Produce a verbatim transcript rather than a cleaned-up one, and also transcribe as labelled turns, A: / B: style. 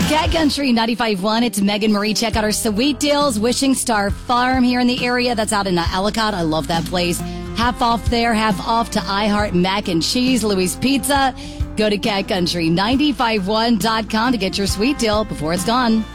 A: Cat Country ninety-five point one. It's Megan Marie. Check out our sweet deals. Wishing Star Farm here in the area. That's out in uh, Ellicott. I love that place. Half off there, half off to iHeart Mac and Cheese, Louis Pizza. Go to cat country nine five one dot com to get your sweet deal before it's gone.